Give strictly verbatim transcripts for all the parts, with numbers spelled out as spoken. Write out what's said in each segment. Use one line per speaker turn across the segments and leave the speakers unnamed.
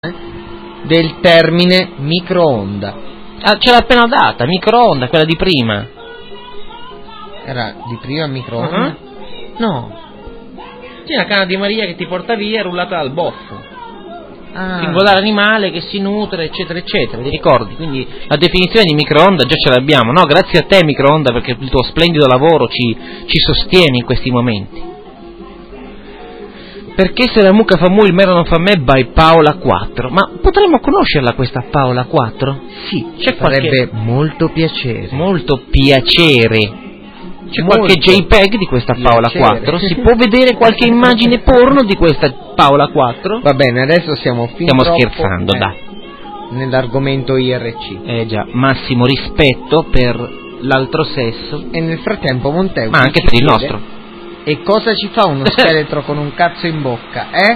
del termine microonda.
Ah, ce l'ha appena data, microonda, quella di prima.
Era di prima microonda?
Uh-huh.
No.
C'è la canna di Maria che ti porta via rullata dal boffo.
Ah.
Singolare animale che si nutre, eccetera, eccetera, ti ricordi? Quindi la definizione di microonda già ce l'abbiamo, no? Grazie a te microonda, perché il tuo splendido lavoro ci, ci sostiene in questi momenti. Perché se la mucca fa mu, il mero non fa me, by Paola quattro. Ma potremmo conoscerla questa Paola quattro?
Sì,
c'è
farebbe
qualche...
molto piacere.
Molto piacere. C'è
molto
qualche JPEG di questa Paola
piacere.
quattro? Si può vedere qualche immagine porno di questa Paola quattro?
Va bene, adesso siamo fin
Stiamo
troppo,
scherzando,
eh,
dai.
Nell'argomento I R C.
Eh già, massimo rispetto per l'altro sesso.
E nel frattempo Monteu,
ma anche per il nostro.
E cosa ci fa uno scheletro con un cazzo in bocca, eh?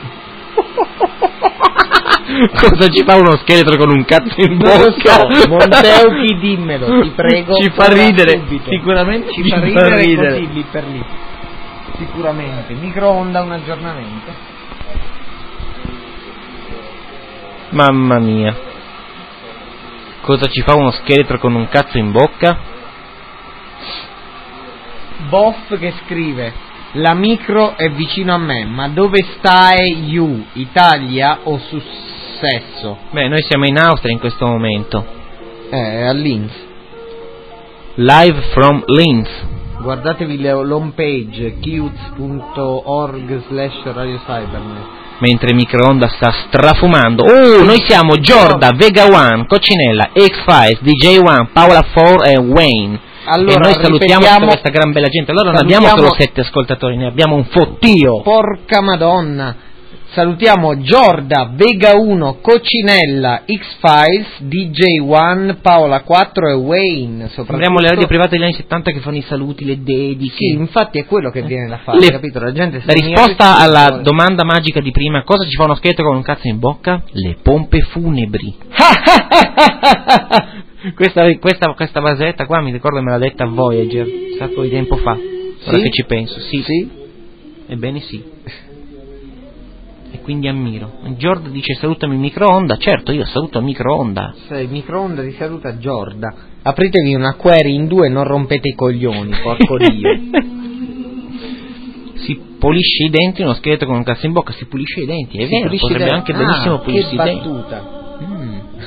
Cosa ci fa uno scheletro con un cazzo in bocca?
Non lo so, Monteu, chi dimmelo, ti prego.
Ci fa ridere,
subito.
Sicuramente
ci
ci
fa
fa
ridere,
ridere.
così lì per lì. Sicuramente. Microonda, un aggiornamento.
Mamma mia. Cosa ci fa uno scheletro con un cazzo in bocca?
Boff che scrive: la micro è vicino a me, ma dove stai you? Italia o successo?
Beh, noi siamo in Austria in questo momento.
Eh, a Linz.
Live from Linz.
Guardatevi l'home page kiuz punto org slash radio cybernet.
Mentre microonda sta strafumando. Oh, noi siamo Giorda, Vega One, Coccinella, X-Files, D J One, Paola quattro e Wayne.
Allora,
e noi salutiamo tutta questa gran bella gente. Allora non abbiamo solo sette ascoltatori, ne abbiamo un fottio.
Porca madonna. Salutiamo Giorda, Vega uno, Coccinella, X-Files, D J One, Paola quattro e Wayne.
Sembriamo le radio private degli anni settanta che fanno i saluti, le dediche.
Sì, infatti è quello che viene da fare,
le,
capito? La gente
la risposta alla domanda magica di prima: cosa ci fa uno scheletro con un cazzo in bocca? Le pompe funebri. Questa, questa, questa basetta qua mi ricordo me l'ha detta Voyager un sacco di tempo fa. Ora
sì?
che ci penso, sì.
Sì?
Ebbene sì. E quindi ammiro. Giorda dice salutami microonda. Certo, io saluto microonda.
Sei microonda ti saluta Giorda. Apritevi una query in due e non rompete i coglioni, porco Dio.
Si pulisce i denti uno scheletro con un cazzo in bocca. Si pulisce i denti, è
si
vero. Potrebbe
ah,
anche benissimo pulirsi i denti.
battuta. Mm.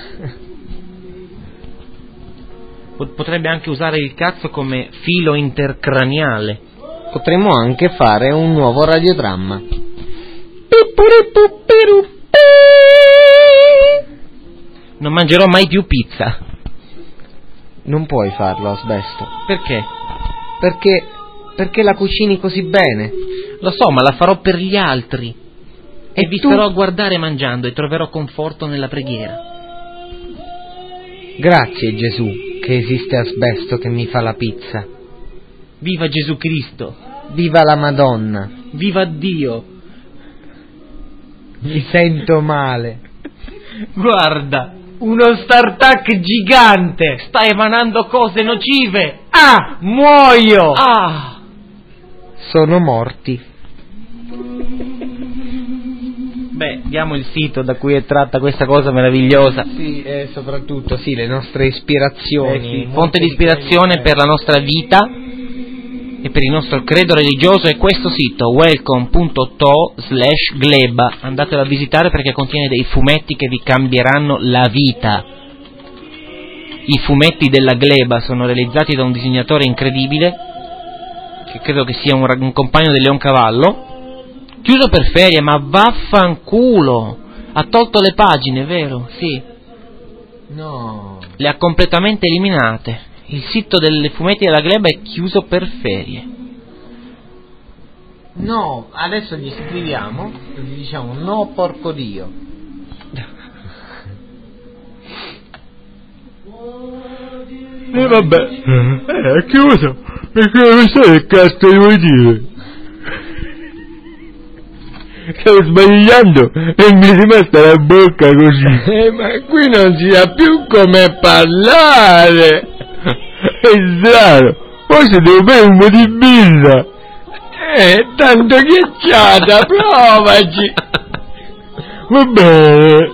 Potrebbe anche usare il cazzo come filo intercraniale.
Potremmo anche fare un nuovo radiodramma.
Non mangerò mai più pizza.
Non puoi farlo, Asbesto.
Perché?
Perché perché la cucini così bene.
Lo so, ma la farò per gli altri. E, e vi
tu?
starò a guardare mangiando e troverò conforto nella preghiera.
Grazie Gesù che esiste Asbesto che mi fa la pizza.
Viva Gesù Cristo.
Viva la Madonna.
Viva Dio.
Mi sento male.
Guarda,
uno StarTac gigante
sta emanando cose nocive.
Ah, muoio.
Ah,
sono morti.
Beh, diamo il sito da cui è tratta questa cosa meravigliosa.
Sì, e soprattutto sì, le nostre ispirazioni.
Eh sì, fonte di ispirazione per la nostra vita e per il nostro credo religioso è questo sito, welcome punto to slash gleba. Andatelo a visitare perché contiene dei fumetti che vi cambieranno la vita. I fumetti della gleba sono realizzati da un disegnatore incredibile, che credo che sia un, un compagno del Leoncavallo. Chiuso per ferie, ma vaffanculo! Ha tolto le pagine, vero? Sì.
No.
Le ha completamente eliminate. Il sito delle fumetti della gleba è chiuso per ferie.
No, adesso gli scriviamo e gli diciamo no porco Dio.
E eh, vabbè, eh, è chiuso. Perché non so che cazzo devo dire. Stavo sbagliando e mi è rimasta la bocca così.
Eh, ma qui non si sa più come parlare.
È strano. Forse devo bere un po' di birra.
Eh, tanto ghiacciata, provaci.
Va bene.